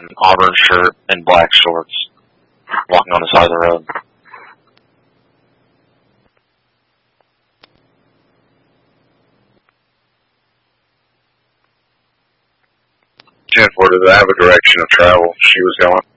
an auburn shirt and black shorts, walking on the side of the road. 10-4, does it have a direction of travel she was going?